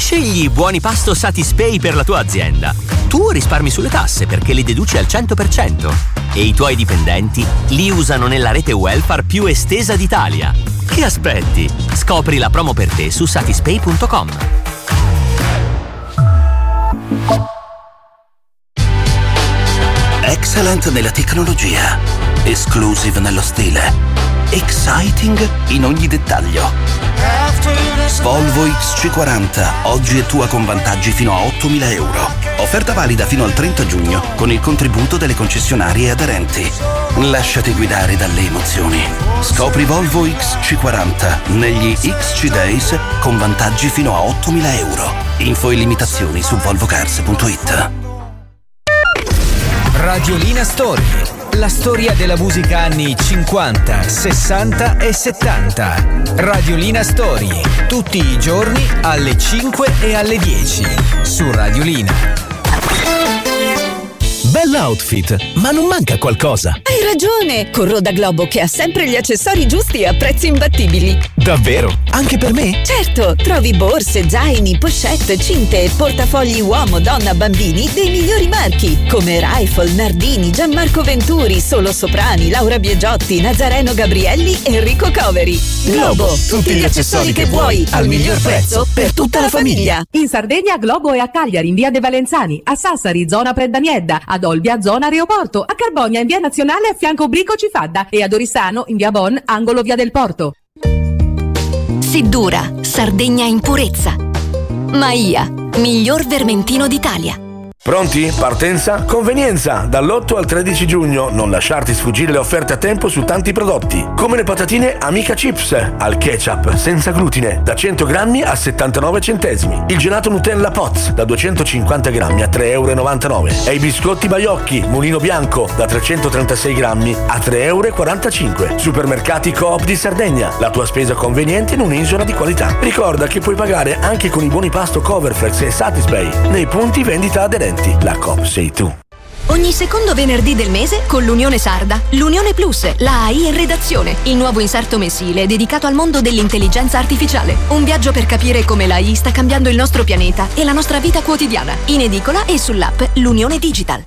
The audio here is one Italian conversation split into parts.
Scegli i buoni pasto Satispay per la tua azienda. Tu risparmi sulle tasse perché le deduci al 100% e i tuoi dipendenti li usano nella rete welfare più estesa d'Italia. Che aspetti? Scopri la promo per te su satispay.com. Excellent nella tecnologia, exclusive nello stile, exciting in ogni dettaglio. Volvo XC40 oggi è tua con vantaggi fino a 8.000 euro. Offerta valida fino al 30 giugno con il contributo delle concessionarie aderenti. Lasciati guidare dalle emozioni. Scopri Volvo XC40 negli XC Days con vantaggi fino a 8.000 euro. Info e limitazioni su volvocars.it. Radiolina Story, la storia della musica anni 50, 60 e 70. Radiolina Story, tutti i giorni alle 5 e alle 10 su Radiolina. Bell'outfit, ma non manca qualcosa. Hai ragione, corro da Globo che ha sempre gli accessori giusti a prezzi imbattibili. Davvero? Anche per me? Certo, trovi borse, zaini, pochette, cinte, portafogli uomo, donna, bambini dei migliori marchi come Rifle, Nardini, Gianmarco Venturi, Solo Soprani, Laura Biagiotti, Nazareno Gabrielli e Enrico Coveri. Globo, tutti gli accessori che vuoi al miglior prezzo per tutta la famiglia. In Sardegna Globo è a Cagliari in via De Valenzani, a Sassari zona Preddaniedda, ad Olbia zona Aeroporto, a Carbonia in via Nazionale a fianco Brico Cifadda e ad Oristano in via Bon angolo via del Porto. Siddura, Sardegna in purezza. Maia, miglior vermentino d'Italia. Pronti? Partenza? Convenienza! Dall'8 al 13 giugno non lasciarti sfuggire le offerte a tempo su tanti prodotti, come le patatine Amica Chips al ketchup senza glutine da 100 grammi a 79 centesimi, il gelato Nutella Poz da 250 grammi a 3,99 euro e i biscotti Baiocchi Mulino Bianco da 336 grammi a 3,45 euro. Supermercati Coop di Sardegna, la tua spesa conveniente in un'isola di qualità. Ricorda che puoi pagare anche con i buoni pasto Coverflex e Satispay nei punti vendita aderenti. La Coop sei tu. Ogni secondo venerdì del mese con l'Unione Sarda, l'Unione Plus, la AI in redazione, il nuovo inserto mensile dedicato al mondo dell'intelligenza artificiale. Un viaggio per capire come l'AI sta cambiando il nostro pianeta e la nostra vita quotidiana. In edicola e sull'app L'Unione Digital.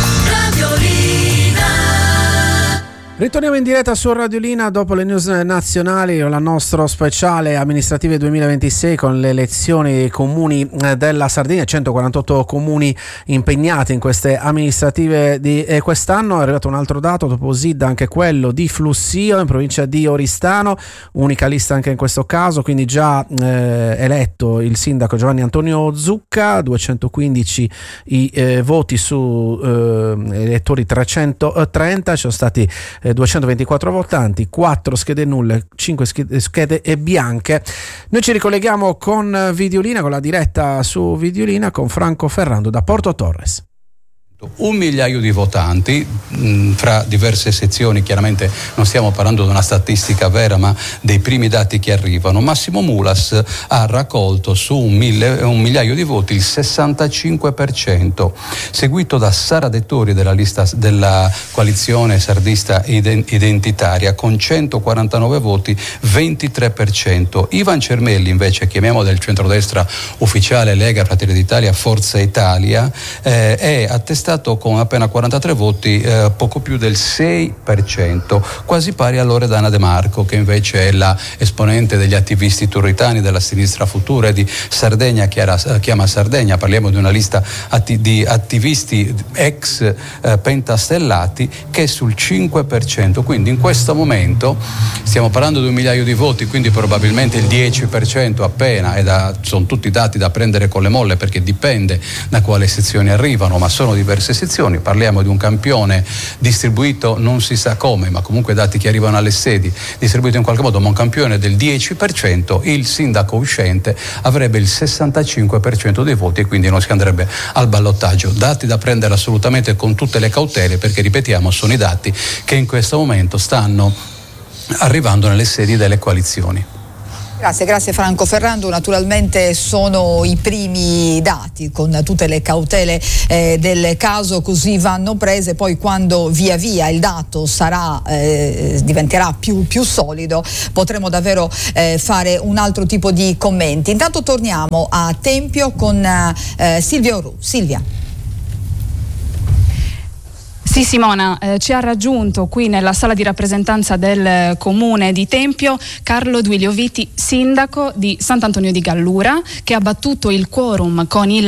Ritorniamo in diretta su Radiolina dopo le news nazionali, la nostro speciale amministrative 2026 con le elezioni dei comuni della Sardegna, 148 comuni impegnati in queste amministrative di quest'anno. È arrivato un altro dato, dopo SID anche quello di Flussio in provincia di Oristano, unica lista anche in questo caso, quindi già eletto il sindaco Giovanni Antonio Zucca, 215 i voti su elettori 330, ci sono stati 224 votanti, 4 schede nulle, 5 schede bianche. Noi ci ricolleghiamo con Videolina, con la diretta su Videolina con Franco Ferrando da Porto Torres. 1 migliaio di votanti fra diverse sezioni, chiaramente non stiamo parlando di una statistica vera ma dei primi dati che arrivano. Massimo Mulas ha raccolto su 1 migliaio di voti il 65%, seguito da Sara Dettori della lista della coalizione sardista identitaria con 149 voti, 23%. Ivan Cermelli invece, chiamiamo del centrodestra ufficiale Lega, Fratelli d'Italia, Forza Italia, è attestato con appena 43 voti, poco più del 6%, quasi pari a Loredana De Marco, che invece è la esponente degli attivisti turritani della sinistra futura e di Sardegna chiama Sardegna. Parliamo di una lista di attivisti ex pentastellati che è sul 5%, quindi in questo momento stiamo parlando di 1 migliaio di voti, quindi probabilmente il 10% appena, sono tutti dati da prendere con le molle perché dipende da quale sezioni arrivano, ma sono diverse sezioni. Parliamo di un campione distribuito non si sa come, ma comunque dati che arrivano alle sedi, distribuito in qualche modo, ma un campione del 10%, il sindaco uscente avrebbe il 65% dei voti e quindi non si andrebbe al ballottaggio. Dati da prendere assolutamente con tutte le cautele, perché ripetiamo, sono i dati che in questo momento stanno arrivando nelle sedi delle coalizioni. Grazie Franco Ferrando. Naturalmente sono i primi dati, con tutte le cautele del caso, così vanno prese. Poi quando via via il dato diventerà più solido, potremo davvero fare un altro tipo di commenti. Intanto torniamo a Tempio con Silvia Orù. Silvia. Sì, Simona, ci ha raggiunto qui nella sala di rappresentanza del comune di Tempio Carlo Duilio Viti, sindaco di Sant'Antonio di Gallura, che ha battuto il quorum con il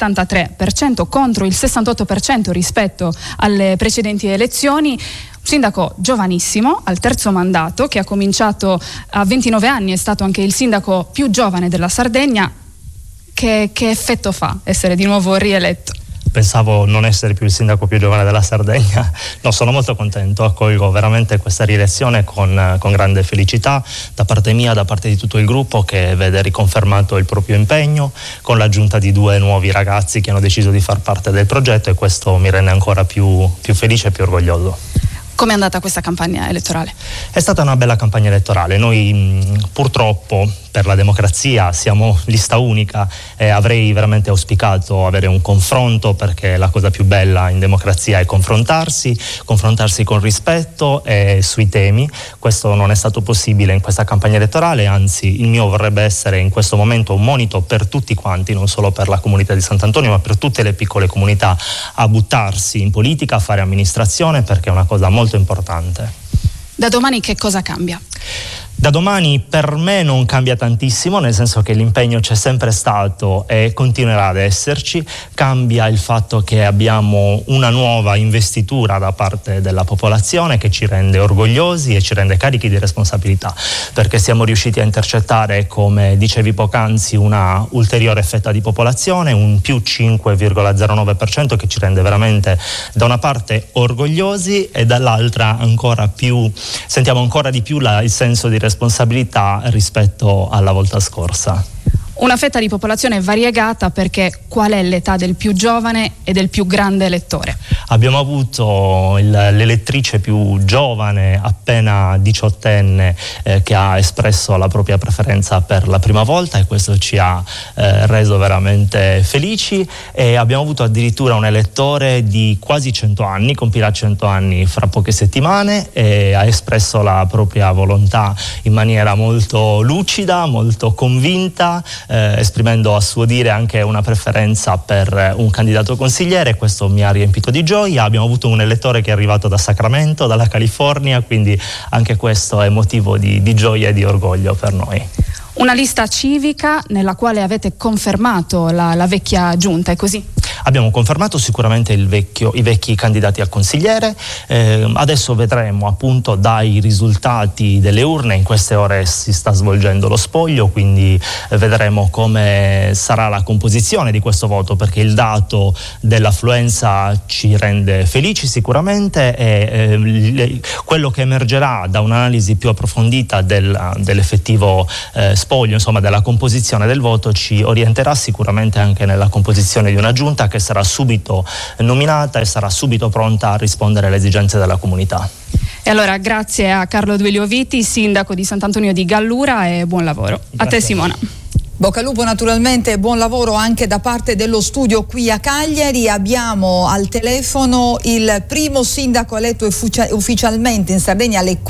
73% contro il 68% rispetto alle precedenti elezioni. Sindaco giovanissimo, al terzo mandato, che ha cominciato a 29 anni, è stato anche il sindaco più giovane della Sardegna. Che effetto fa essere di nuovo rieletto? Pensavo non essere più il sindaco più giovane della Sardegna. No, sono molto contento, accolgo veramente questa rielezione con grande felicità da parte mia, da parte di tutto il gruppo, che vede riconfermato il proprio impegno con l'aggiunta di 2 nuovi ragazzi che hanno deciso di far parte del progetto, e questo mi rende ancora più felice e più orgoglioso. Come è andata questa campagna elettorale? È stata una bella campagna elettorale. Noi purtroppo per la democrazia siamo lista unica, e avrei veramente auspicato avere un confronto, perché la cosa più bella in democrazia è confrontarsi con rispetto sui temi. Questo non è stato possibile in questa campagna elettorale, anzi il mio vorrebbe essere in questo momento un monito per tutti quanti, non solo per la comunità di Sant'Antonio ma per tutte le piccole comunità, a buttarsi in politica, a fare amministrazione, perché è una cosa molto importante. Da domani che cosa cambia? Da domani per me non cambia tantissimo, nel senso che l'impegno c'è sempre stato e continuerà ad esserci. Cambia il fatto che abbiamo una nuova investitura da parte della popolazione, che ci rende orgogliosi e ci rende carichi di responsabilità, perché siamo riusciti a intercettare, come dicevi poc'anzi, una ulteriore fetta di popolazione, un più 5,09%, che ci rende veramente da una parte orgogliosi e dall'altra sentiamo ancora di più il senso di responsabilità rispetto alla volta scorsa. Una fetta di popolazione variegata, perché qual è l'età del più giovane e del più grande elettore? Abbiamo avuto l'elettrice più giovane, appena 18enne, che ha espresso la propria preferenza per la prima volta, e questo ci ha reso veramente felici. E abbiamo avuto addirittura un elettore di quasi 100 anni, compirà 100 anni fra poche settimane, e ha espresso la propria volontà in maniera molto lucida, molto convinta, esprimendo a suo dire anche una preferenza per un candidato consigliere. Questo mi ha riempito di gioia. Abbiamo avuto un elettore che è arrivato da Sacramento, dalla California, quindi anche questo è motivo di gioia e di orgoglio per noi. Una lista civica nella quale avete confermato la vecchia giunta, è così? Abbiamo confermato sicuramente i vecchi candidati a consigliere. Adesso vedremo appunto dai risultati delle urne. In queste ore si sta svolgendo lo spoglio, quindi vedremo come sarà la composizione di questo voto, perché il dato dell'affluenza ci rende felici sicuramente, e quello che emergerà da un'analisi più approfondita dell'effettivo spoglio, insomma della composizione del voto, ci orienterà sicuramente anche nella composizione di una giunta che sarà subito nominata e sarà subito pronta a rispondere alle esigenze della comunità. E allora grazie a Carlo Duilio Viti, sindaco di Sant'Antonio di Gallura, e buon lavoro. Grazie. A te Simona. Bocca al lupo naturalmente e buon lavoro anche da parte dello studio qui a Cagliari. Abbiamo al telefono il primo sindaco eletto ufficialmente in Sardegna alle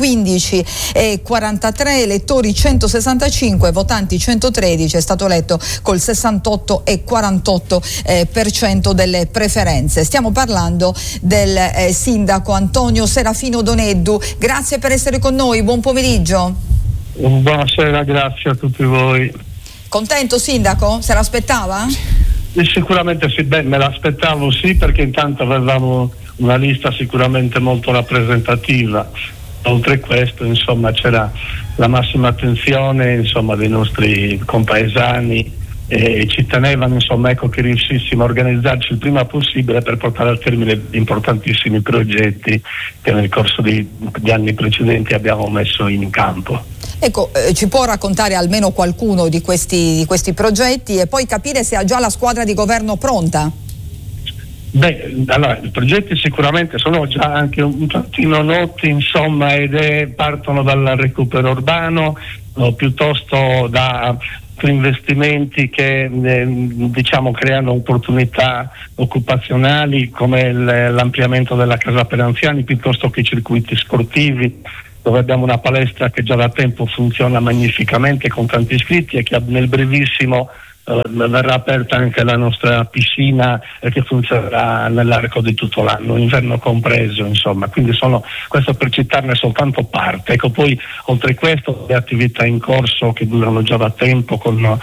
15:43, elettori 165, votanti 113, è stato eletto col 68,48% delle preferenze. Stiamo parlando del sindaco Antonio Serafino Doneddu. Grazie per essere con noi, buon pomeriggio. Buonasera, grazie a tutti voi. Contento sindaco? Se l'aspettava? Sicuramente sì, me l'aspettavo sì, perché intanto avevamo una lista sicuramente molto rappresentativa. Oltre a questo, insomma, c'era la massima attenzione, insomma, dei nostri compaesani, e ci tenevano, insomma, ecco, che riuscissimo a organizzarci il prima possibile per portare a termine importantissimi progetti che nel corso degli anni precedenti abbiamo messo in campo. Ecco, ci può raccontare almeno qualcuno di questi progetti e poi capire se ha già la squadra di governo pronta? Beh, allora, i progetti sicuramente sono già anche un tantino noti, insomma, partono dal recupero urbano, piuttosto da investimenti che diciamo creano opportunità occupazionali come l'ampliamento della casa per anziani, piuttosto che i circuiti sportivi, dove abbiamo una palestra che già da tempo funziona magnificamente con tanti iscritti e che nel brevissimo verrà aperta anche la nostra piscina che funzionerà nell'arco di tutto l'anno, inverno compreso, insomma. Quindi questo per citarne soltanto parte. Ecco, poi oltre a questo le attività in corso che durano già da tempo con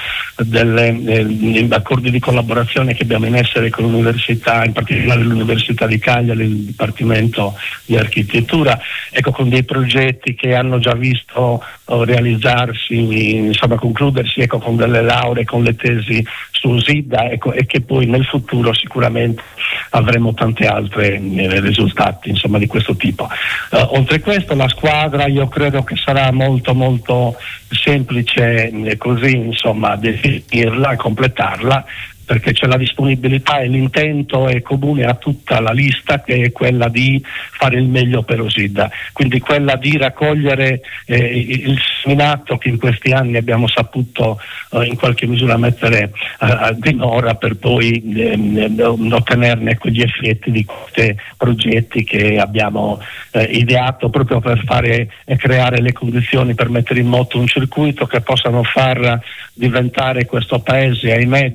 degli accordi di collaborazione che abbiamo in essere con l'università, in particolare l'Università di Cagliari, il Dipartimento di Architettura, ecco, con dei progetti che hanno già visto realizzarsi, insomma concludersi, ecco, con delle lauree, con le tesi su SIDA, ecco, e che poi nel futuro sicuramente avremo tante altre risultati, insomma, di questo tipo. Oltre a questo la squadra io credo che sarà molto molto semplice così, insomma, definirla e completarla, perché c'è la disponibilità e l'intento è comune a tutta la lista, che è quella di fare il meglio per OSIDA, quindi quella di raccogliere il seminato che in questi anni abbiamo saputo in qualche misura mettere a dimora, per poi ottenerne quegli effetti di questi progetti che abbiamo ideato proprio per fare e creare le condizioni per mettere in moto un circuito che possano far diventare questo paese, ahimè,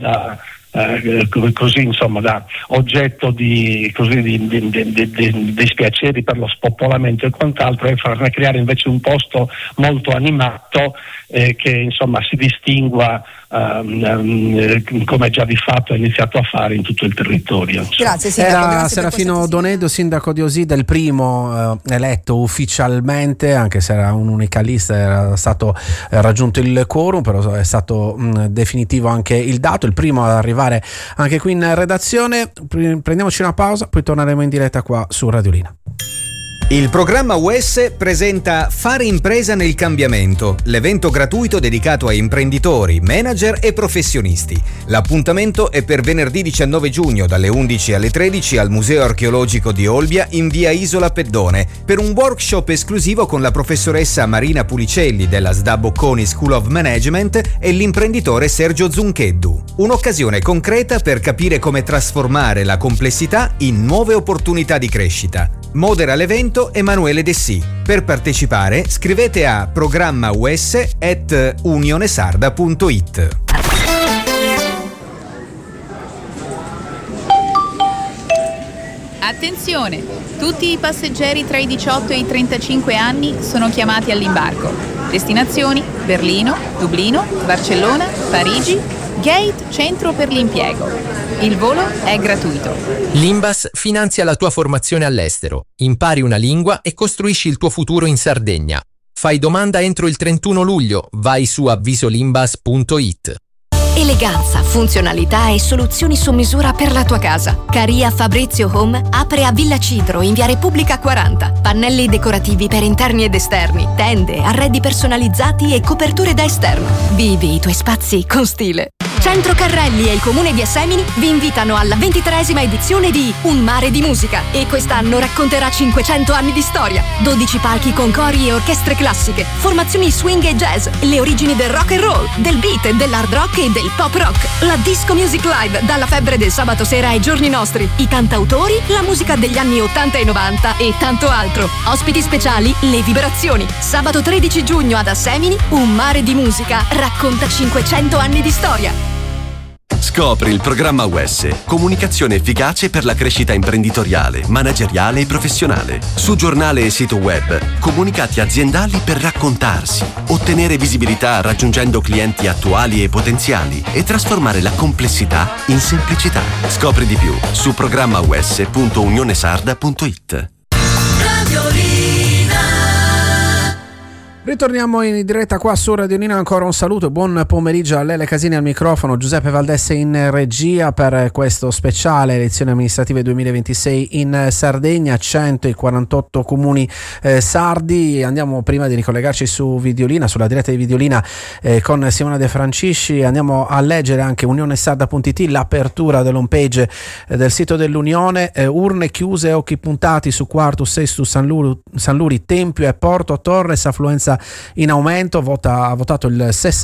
così, insomma, da oggetto di spiaceri per lo spopolamento e quant'altro, e farne creare invece un posto molto animato che, insomma, si distingua come già di fatto ha iniziato a fare in tutto il territorio. Grazie, sindaco. Era Serafino Donedo, sindaco di OSIDA, il primo eletto ufficialmente, anche se era un'unica lista, era stato raggiunto il quorum, però è stato definitivo anche il dato, il primo ad arrivare anche qui in redazione. Prendiamoci una pausa, poi torneremo in diretta qua su Radiolina. Il programma UES presenta Fare impresa nel cambiamento, l'evento gratuito dedicato a imprenditori, manager e professionisti. L'appuntamento è per venerdì 19 giugno dalle 11 alle 13 al Museo Archeologico di Olbia in via Isola Peddone per un workshop esclusivo con la professoressa Marina Pulicelli della SDA Bocconi School of Management e l'imprenditore Sergio Zuncheddu. Un'occasione concreta per capire come trasformare la complessità in nuove opportunità di crescita. Modera l'evento Emanuele Dessì. Per partecipare scrivete a programmaues@unionesarda.it. Attenzione! Tutti i passeggeri tra i 18 e i 35 anni sono chiamati all'imbarco. Destinazioni: Berlino, Dublino, Barcellona, Parigi, Gate Centro per l'impiego. Il volo è gratuito. L'Imbas finanzia la tua formazione all'estero. Impari una lingua e costruisci il tuo futuro in Sardegna. Fai domanda entro il 31 luglio. Vai su avvisolimbas.it. Eleganza, funzionalità e soluzioni su misura per la tua casa. Caria Fabrizio Home apre a Villa Cidro in via Repubblica 40. Pannelli decorativi per interni ed esterni, tende, arredi personalizzati e coperture da esterno. Vivi i tuoi spazi con stile. Centro Carrelli e il Comune di Assemini vi invitano alla 23esima edizione di Un mare di musica, e quest'anno racconterà 500 anni di storia, 12 palchi con cori e orchestre classiche, formazioni swing e jazz, le origini del rock and roll, del beat, dell'hard rock e del pop rock, la disco music live dalla febbre del sabato sera ai giorni nostri, i cantautori, la musica degli anni 80 e 90 e tanto altro. Ospiti speciali, le vibrazioni. Sabato 13 giugno ad Assemini, Un mare di musica racconta 500 anni di storia. Scopri il programma UES, comunicazione efficace per la crescita imprenditoriale, manageriale e professionale. Su giornale e sito web, comunicati aziendali per raccontarsi, ottenere visibilità raggiungendo clienti attuali e potenziali e trasformare la complessità in semplicità. Scopri di più su programmaues.unionesarda.it. Ritorniamo in diretta qua su Radiolina, ancora un saluto e buon pomeriggio a Lele Casini al microfono, Giuseppe Valdesse in regia per questo speciale elezioni amministrative 2026 in Sardegna, 148 comuni sardi. Andiamo, prima di ricollegarci su Videolina, sulla diretta di Videolina con Simona De Francisci, andiamo a leggere anche unionesarda.it, l'apertura dell'home page del sito dell'Unione, urne chiuse, occhi puntati su Quartus, Sestus, San Luri, Tempio e Porto Torres, affluenza in aumento, ha votato il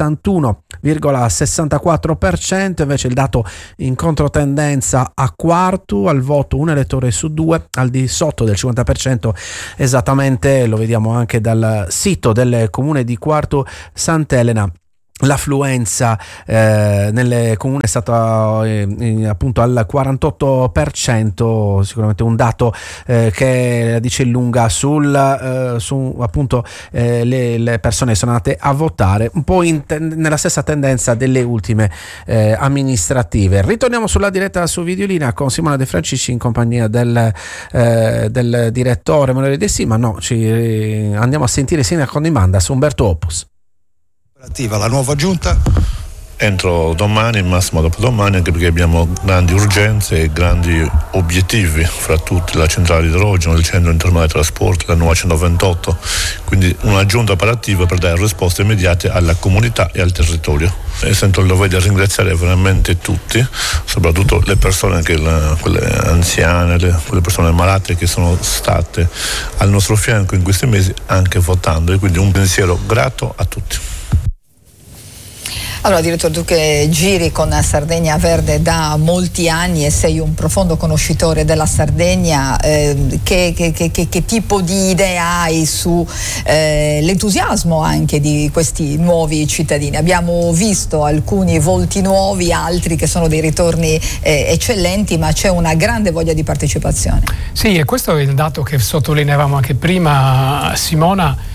61,64%, invece il dato in controtendenza a Quartu, al voto un elettore su 2, al di sotto del 50% esattamente, lo vediamo anche dal sito del comune di Quartu Sant'Elena. L'affluenza nel comune è stata appunto al 48%, sicuramente un dato che la dice lunga su appunto le persone che sono andate a votare, un po' nella stessa tendenza delle ultime amministrative. Ritorniamo sulla diretta su Videolina con Simona De Francisci in compagnia del direttore Emanuele De Sì, ma no, andiamo a sentire Sindaco di Mandas Umberto Opus. La nuova giunta entro domani, massimo dopodomani, anche perché abbiamo grandi urgenze e grandi obiettivi, fra tutti la centrale idrogeno, il centro intermodale trasporti, la nuova 128, quindi una giunta operativa per dare risposte immediate alla comunità e al territorio. E sento il dovere di ringraziare veramente tutti, soprattutto le persone quelle anziane, quelle persone malate che sono state al nostro fianco in questi mesi anche votando, e quindi un pensiero grato a tutti. Allora, direttore, tu che giri con Sardegna Verde da molti anni e sei un profondo conoscitore della Sardegna, che tipo di idea hai su l'entusiasmo anche di questi nuovi cittadini? Abbiamo visto alcuni volti nuovi, altri che sono dei ritorni eccellenti, ma c'è una grande voglia di partecipazione. Sì, e questo è il dato che sottolineavamo anche prima, Simona.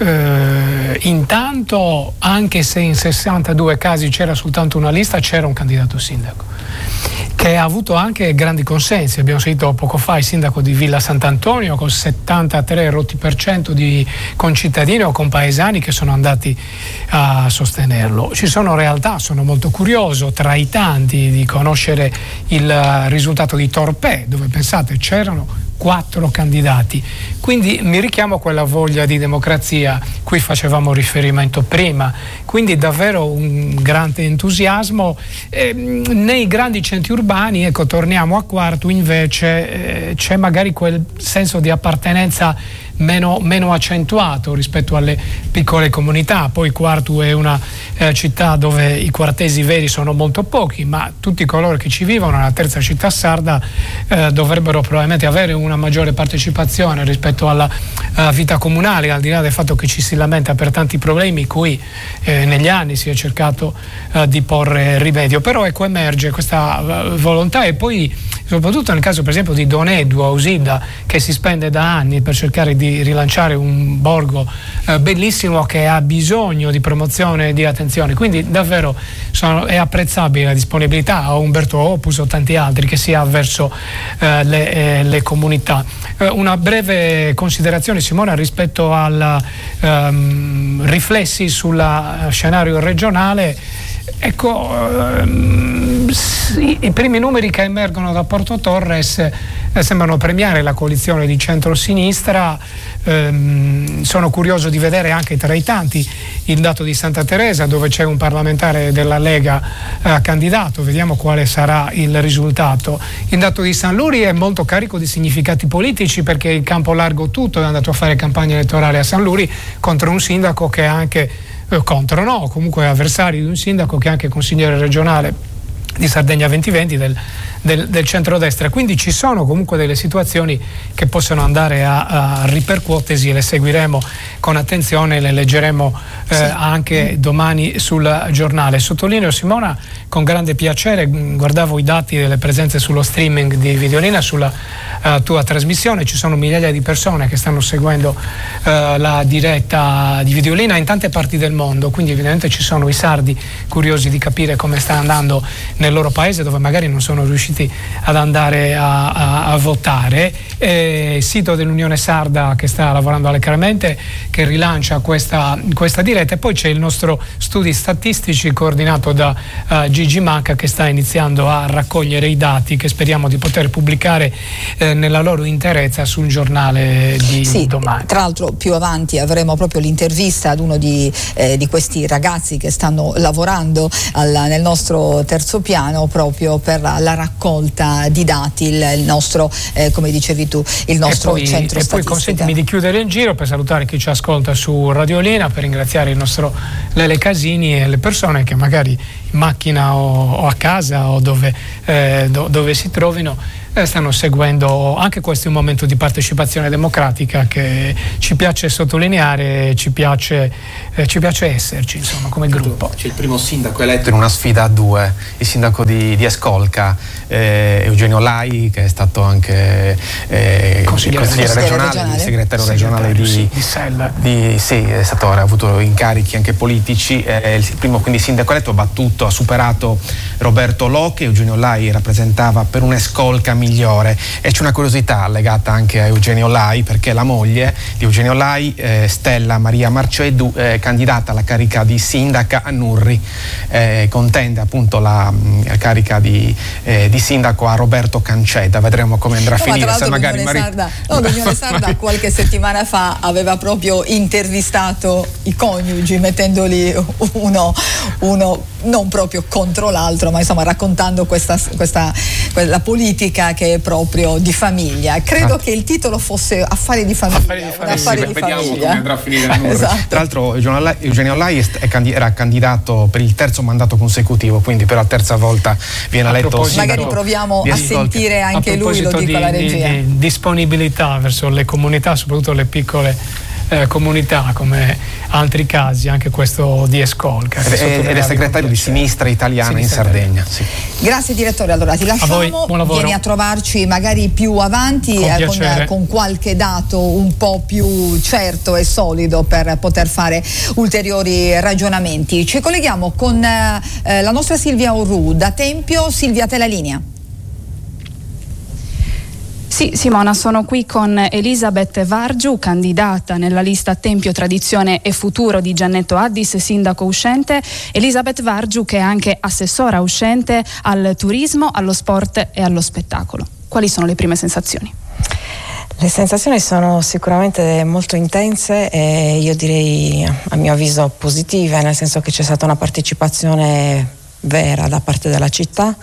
Intanto, anche se in 62 casi c'era soltanto una lista, c'era un candidato sindaco che ha avuto anche grandi consensi. Abbiamo sentito poco fa il sindaco di Villa Sant'Antonio con 73% di concittadini o compaesani che sono andati a sostenerlo. Ci sono realtà, sono molto curioso, tra i tanti, di conoscere il risultato di Torpè, dove pensate c'erano 4 candidati, quindi mi richiamo a quella voglia di democrazia cui facevamo riferimento prima, quindi davvero un grande entusiasmo. Nei grandi centri urbani, ecco, torniamo a Quartu, invece c'è magari quel senso di appartenenza meno accentuato rispetto alle piccole comunità. Poi Quartu è una città dove i quartesi veri sono molto pochi, ma tutti coloro che ci vivono nella terza città sarda dovrebbero probabilmente avere una maggiore partecipazione rispetto alla vita comunale, al di là del fatto che ci si lamenta per tanti problemi cui negli anni si è cercato di porre rimedio. Però ecco, emerge questa volontà, e poi soprattutto nel caso per esempio di Doneddu a Usida, che si spende da anni per cercare di rilanciare un borgo bellissimo che ha bisogno di promozione e di attenzione. Quindi davvero è apprezzabile la disponibilità a Umberto Opus o tanti altri che si ha verso le comunità. Una breve considerazione, Simona, rispetto al riflessi sul scenario regionale. Ecco, i primi numeri che emergono da Porto Torres sembrano premiare la coalizione di centro-sinistra. Sono curioso di vedere anche tra i tanti il dato di Santa Teresa, dove c'è un parlamentare della Lega candidato. Vediamo quale sarà il risultato. Il dato di San Luri è molto carico di significati politici, perché il campo largo tutto è andato a fare campagna elettorale a San Luri contro un sindaco che è anche comunque avversario di un sindaco che è anche consigliere regionale di Sardegna 2020 del centrodestra. Quindi ci sono comunque delle situazioni che possono andare a ripercuotersi, e le seguiremo con attenzione, le leggeremo anche domani sul giornale. Sottolineo, Simona, con grande piacere, guardavo i dati delle presenze sullo streaming di Videolina, sulla tua trasmissione. Ci sono migliaia di persone che stanno seguendo la diretta di Videolina in tante parti del mondo, quindi evidentemente ci sono i sardi curiosi di capire come sta andando nel loro paese, dove magari non sono riusciti ad andare a votare. Sito dell'Unione Sarda che sta lavorando alacremente, che rilancia questa diretta, e poi c'è il nostro studi statistici coordinato da Gigi Manca, che sta iniziando a raccogliere i dati che speriamo di poter pubblicare nella loro interezza sul giornale di domani. Tra l'altro più avanti avremo proprio l'intervista ad uno di questi ragazzi che stanno lavorando nel nostro terzo piano proprio per la raccolta raccolta di dati il nostro, come dicevi tu, il nostro centro e statistica. Poi consentimi di chiudere il giro per salutare chi ci ascolta su Radiolina, per ringraziare il nostro Lele Casini e le persone che magari in macchina o a casa o dove si trovino stanno seguendo. Anche questo è un momento di partecipazione democratica che ci piace sottolineare, ci piace esserci, insomma, come gruppo. C'è il primo sindaco eletto in una sfida a due, il sindaco di Escolca, Eugenio Lai, che è stato anche consigliere regionale, segretario regionale di Sella. Ha avuto incarichi anche politici, il primo quindi sindaco eletto, ha superato Roberto Locche. Eugenio Lai rappresentava per un'Escolca migliore, e c'è una curiosità legata anche a Eugenio Lai, perché la moglie di Eugenio Lai, Stella Maria Marceddu, candidata alla carica di sindaca a Nurri, contende appunto la carica di sindaco a Roberto Canceda. Vedremo come andrà a finire, se magari l'Unione Sarda qualche settimana fa aveva proprio intervistato i coniugi, mettendoli uno non proprio contro l'altro, ma insomma raccontando la politica che è proprio di famiglia. Credo che il titolo fosse Affari di famiglia. Vediamo come andrà a finire. Esatto. Tra l'altro Eugenio Lai era candidato per il terzo mandato consecutivo, quindi per la terza volta viene eletto sindaco. Magari proviamo a sentire anche lui, lo dico alla regia. Di disponibilità verso le comunità, soprattutto le piccole comunità, come altri casi, anche questo di Escolca. Ed è segretario di Sinistra Italiana in Sardegna. Sì. Grazie direttore, allora ti lasciamo, vieni a trovarci magari più avanti con qualche dato un po' più certo e solido per poter fare ulteriori ragionamenti. Ci colleghiamo con la nostra Silvia Orru da Tempio. Silvia, te la linea. Sì, Simona, sono qui con Elisabeth Vargiu, candidata nella lista Tempio, Tradizione e Futuro di Giannetto Addis, sindaco uscente. Elisabeth Vargiu, che è anche assessora uscente al turismo, allo sport e allo spettacolo. Quali sono le prime sensazioni? Le sensazioni sono sicuramente molto intense e io direi, a mio avviso, positive, nel senso che c'è stata una partecipazione vera da parte della città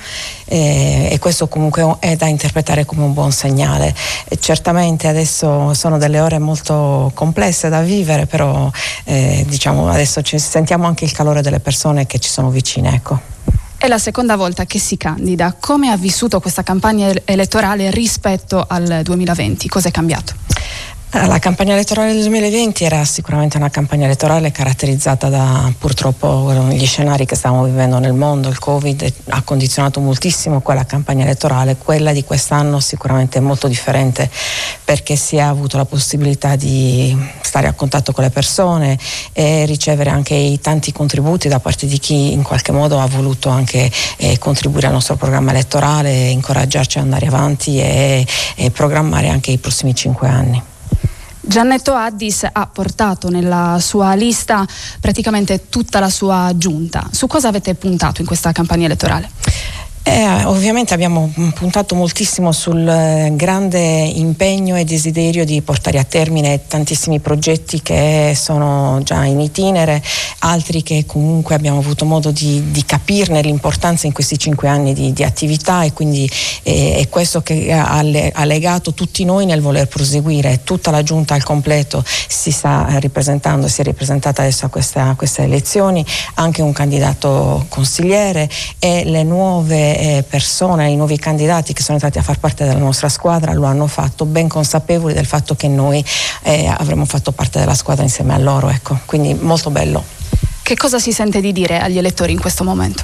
e questo comunque è da interpretare come un buon segnale. Certamente adesso sono delle ore molto complesse da vivere, però diciamo adesso sentiamo anche il calore delle persone che ci sono vicine, ecco. È la seconda volta che si candida. Come ha vissuto questa campagna elettorale rispetto al 2020? Cosa è cambiato? La campagna elettorale del 2020 era sicuramente una campagna elettorale caratterizzata da purtroppo gli scenari che stavamo vivendo nel mondo. Il Covid ha condizionato moltissimo quella campagna elettorale. Quella di quest'anno sicuramente è molto differente, perché si è avuto la possibilità di stare a contatto con le persone e ricevere anche i tanti contributi da parte di chi in qualche modo ha voluto anche contribuire al nostro programma elettorale, incoraggiarci ad andare avanti e programmare anche i prossimi 5 anni. Giannetto Addis ha portato nella sua lista praticamente tutta la sua giunta. Su cosa avete puntato in questa campagna elettorale? Ovviamente abbiamo puntato moltissimo sul grande impegno e desiderio di portare a termine tantissimi progetti che sono già in itinere, altri che comunque abbiamo avuto modo di capirne l'importanza in questi 5 anni di attività, e quindi è questo che ha legato tutti noi nel voler proseguire. Tutta la giunta al completo si sta ripresentando, si è ripresentata adesso a queste elezioni, anche un candidato consigliere e le nuove persone, i nuovi candidati che sono entrati a far parte della nostra squadra lo hanno fatto ben consapevoli del fatto che noi avremmo fatto parte della squadra insieme a loro, ecco. Quindi molto bello. Che cosa si sente di dire agli elettori in questo momento?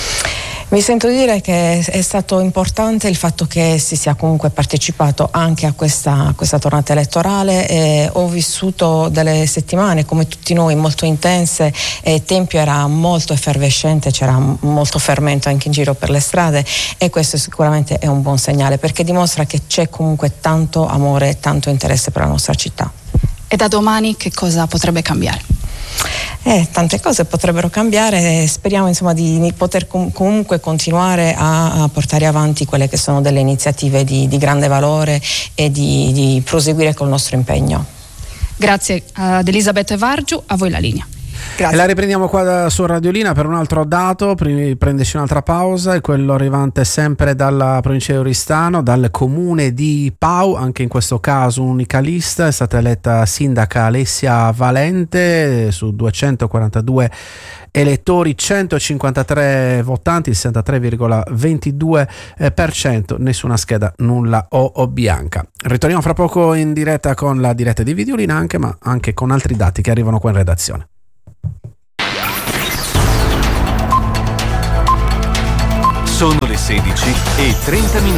Mi sento dire che è stato importante il fatto che si sia comunque partecipato anche a questa tornata elettorale. Ho vissuto delle settimane, come tutti noi, molto intense. Tempio era molto effervescente, c'era molto fermento anche in giro per le strade, e questo sicuramente è un buon segnale, perché dimostra che c'è comunque tanto amore e tanto interesse per la nostra città. E da domani che cosa potrebbe cambiare? Tante cose potrebbero cambiare, speriamo insomma di poter comunque continuare a portare avanti quelle che sono delle iniziative di grande valore e di proseguire col nostro impegno. Grazie ad Elisabeth Vargiu, a voi la linea. Grazie. E la riprendiamo qua su Radiolina per un altro dato, prenderci un'altra pausa, è quello arrivante sempre dalla provincia di Oristano, dal comune di Pau. Anche in questo caso unica lista, è stata eletta sindaca Alessia Valente su 242 elettori, 153 votanti, il 63,22%, nessuna scheda nulla o bianca. Ritorniamo fra poco in diretta con la diretta di Videolina, ma anche con altri dati che arrivano qua in redazione. Sono le 16:30.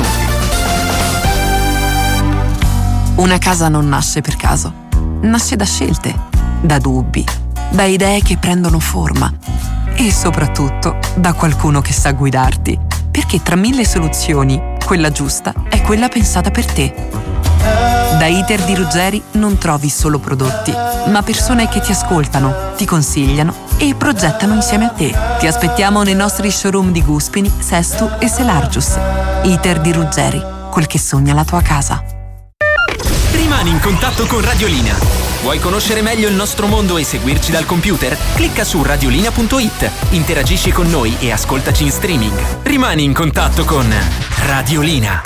Una casa non nasce per caso, nasce da scelte, da dubbi, da idee che prendono forma e soprattutto da qualcuno che sa guidarti, perché tra 1000 soluzioni, quella giusta è quella pensata per te. Da Iter di Ruggeri non trovi solo prodotti, ma persone che ti ascoltano, ti consigliano e progettano insieme a te. Ti aspettiamo nei nostri showroom di Guspini, Sestu e Selargius. Iter di Ruggeri, quel che sogna la tua casa. Rimani in contatto con Radiolina. Vuoi conoscere meglio il nostro mondo e seguirci dal computer? Clicca su radiolina.it, interagisci con noi e ascoltaci in streaming. Rimani in contatto con Radiolina.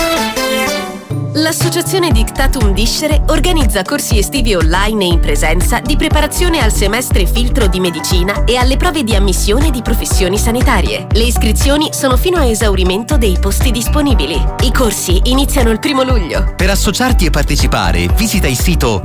L'Associazione Dictatum Discere organizza corsi estivi online e in presenza di preparazione al semestre filtro di medicina e alle prove di ammissione di professioni sanitarie. Le iscrizioni sono fino a esaurimento dei posti disponibili. I corsi iniziano il 1° luglio. Per associarti e partecipare, visita il sito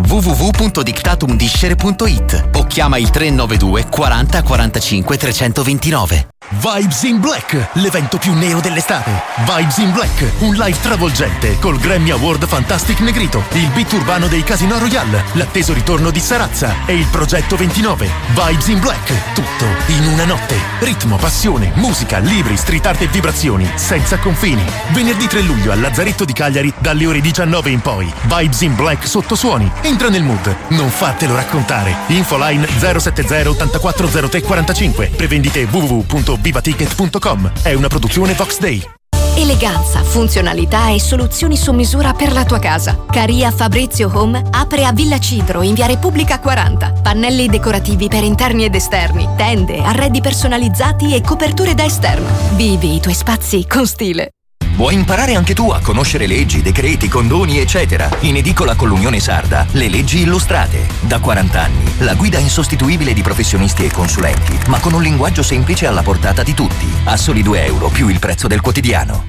www.dictatumdiscere.it o chiama il 392 40 45 329. Vibes in Black, l'evento più neo dell'estate. Vibes in Black, un live travolgente col Grammy Award Fantastic Negrito, il beat urbano dei Casino Royale, l'atteso ritorno di Sarazza e il progetto 29. Vibes in Black, tutto in una notte. Ritmo, passione, musica, libri, street art e vibrazioni senza confini. Venerdì 3 luglio al Lazzaretto di Cagliari dalle ore 19 in poi. Vibes in Black sottosuoni. Entra nel mood, non fatelo raccontare. Infoline 070 84 03 45. Prevendite www.vivaticket.com. È una produzione Vox Day. Eleganza, funzionalità e soluzioni su misura per la tua casa. Caria Fabrizio Home apre a Villa Cidro in via Repubblica 40. Pannelli decorativi per interni ed esterni, tende, arredi personalizzati e coperture da esterno. Vivi i tuoi spazi con stile. Vuoi imparare anche tu a conoscere leggi, decreti, condoni, eccetera? In edicola con l'Unione Sarda, le leggi illustrate. Da 40 anni, la guida insostituibile di professionisti e consulenti, ma con un linguaggio semplice alla portata di tutti. A soli €2 più il prezzo del quotidiano.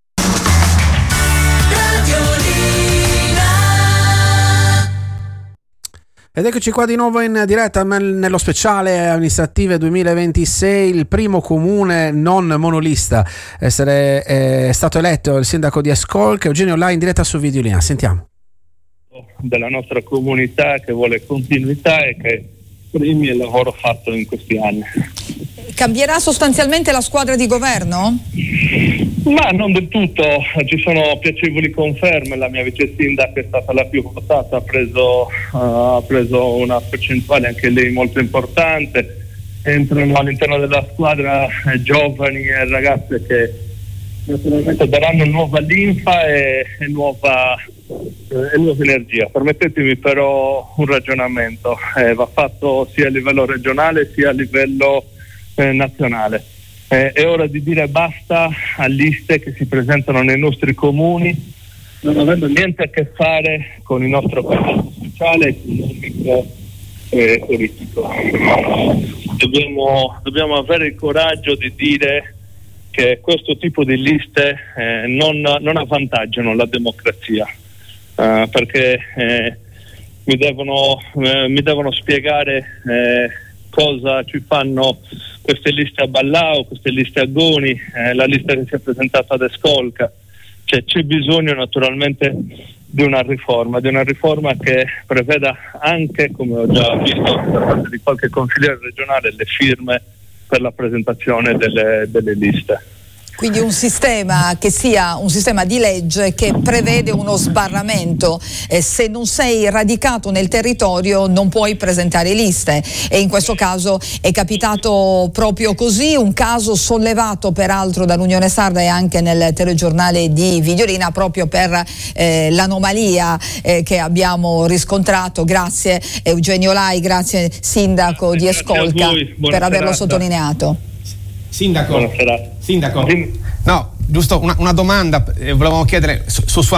Ed eccoci qua di nuovo in diretta nello speciale amministrative 2026, il primo comune non monolista essere stato eletto il sindaco di Escolca, Eugenio Lai, in diretta su Videolina. Sentiamo. Della nostra comunità che vuole continuità e che primi il lavoro fatto in questi anni. Cambierà sostanzialmente la squadra di governo? Ma non del tutto, ci sono piacevoli conferme. La mia vice sindaca è stata la più votata, ha preso una percentuale anche lei molto importante. Entrano all'interno della squadra giovani e ragazze che naturalmente daranno nuova linfa e nuova energia. Permettetemi però un ragionamento, va fatto sia a livello regionale sia a livello nazionale. È ora di dire basta a liste che si presentano nei nostri comuni non avendo niente a che fare con il nostro paese sociale, economico e politico. Dobbiamo avere il coraggio di dire che questo tipo di liste non avvantaggiano la democrazia, perché mi devono spiegare cosa ci fanno queste liste a Ballao, queste liste a Goni, la lista che si è presentata ad Escolca. Cioè, c'è bisogno naturalmente di una riforma che preveda anche, come ho già visto da parte di qualche consigliere regionale, le firme per la presentazione delle liste. Quindi un sistema che sia un sistema di legge che prevede uno sbarramento. Se non sei radicato nel territorio non puoi presentare liste, e in questo caso è capitato proprio così, un caso sollevato peraltro dall'Unione Sarda e anche nel telegiornale di Videolina proprio per l'anomalia che abbiamo riscontrato. Grazie Eugenio Lai, grazie sindaco di Escolca per averlo sottolineato. Sindaco, no, giusto una domanda, volevamo chiedere su sua